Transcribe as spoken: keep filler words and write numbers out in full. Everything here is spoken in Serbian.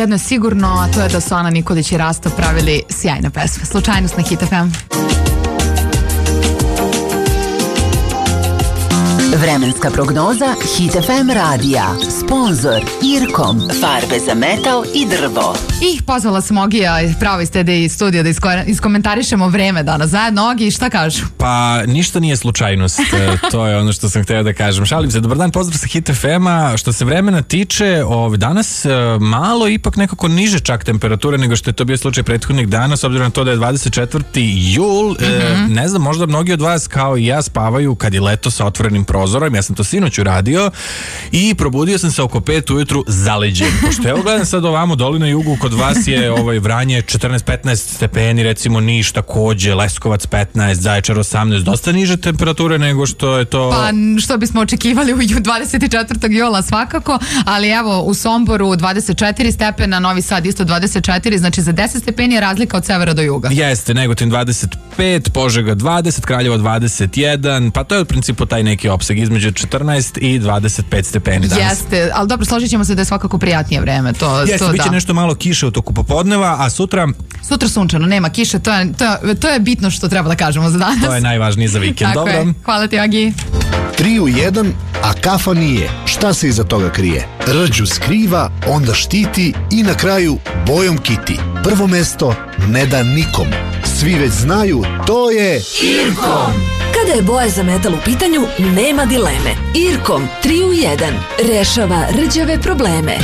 jedno je sigurno, a to je da su Ana Nikolić i Rasto pravili sjajne pesme. Slučajnost na Hit ef em. Vremenska prognoza Hit ef em radija. Sponzor Irkom. Farbe za metal i drvo. I pozvala sam Ogija, pravo iz T D I studio da isko, iskomentarišemo vreme danas zajedno. Ogi, šta kažu? Pa ništa nije slučajnost, to je ono što sam hteo da kažem. Šalim se, dobar dan, pozdrav sa Hit ef ema. Što se vremena tiče, ov, danas malo ipak nekako niže čak temperature nego što je to bio slučaj prethodnih dana, s obzirom na to da je dvadeset četvrti jul. Mm-hmm. E, ne znam, možda mnogi od vas kao i ja spavaju kad je leto sa otvorenim prozorom. Ja sam to sinoć uradio i probudio sam se oko pet ujutru zaleđen. Pošto evo gledam sad ovamo doli na jugu, kod vas je ovaj Vranje četrnaest petnaest stepeni, recimo Niš takođe, Leskovac petnaest, Zaječar osamnaest, dosta niže temperature nego što je to... Pa što bismo očekivali u dvadeset četvrtog jula svakako, ali evo u Somboru dvadeset četiri stepena, Novi Sad isto dvadeset četiri, znači za deset stepeni je razlika od severa do juga. Jeste, Negotin dvadeset pet, Požega dvadeset, Kraljevo dvadeset jedan, pa to je u principu taj neki opseg između četrnaest i dvadeset pet stepeni danas. Jeste, ali dobro, složit ćemo se da je svakako prijatnije vreme. To, Jeste, to, bit će da. nešto malo kiše u toku popodneva, a sutra... Sutra sunčano, nema kiše, to je, to, je, to je bitno što treba da kažemo za danas. To je najvažnije za vikend. Tako Dobro. Je. Hvala ti, Agi. Tri u jedan, a kafa nije. Šta se iza toga krije? Rđu skriva, onda štiti i na kraju bojom kiti. Prvo mesto ne da nikom. Svi već znaju, to je Irkom. Kada je boja za metal u pitanju, nema dileme. Irkom tri u jedan rešava rđave probleme.